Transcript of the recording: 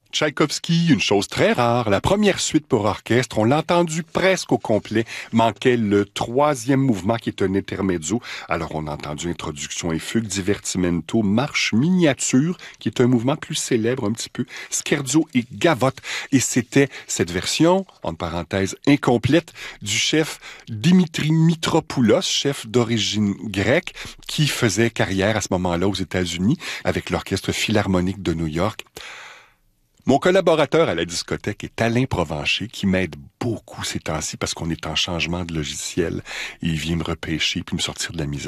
Tchaïkovski, une chose très rare, la première suite pour orchestre, on l'a entendu presque au complet, manquait le troisième mouvement qui est un intermezzo. Alors on a entendu introduction et fugue, divertimento, marche miniature, qui est un mouvement plus célèbre un petit peu, scherzo et gavotte. Et c'était cette version, en parenthèse incomplète, du chef Dimitri Mitropoulos, chef d'origine grecque, qui faisait carrière à ce moment-là aux États-Unis avec l'Orchestre Philharmonique de New York. Mon collaborateur à la discothèque est Alain Provencher, qui m'aide beaucoup ces temps-ci parce qu'on est en changement de logiciel. Et il vient me repêcher puis me sortir de la misère.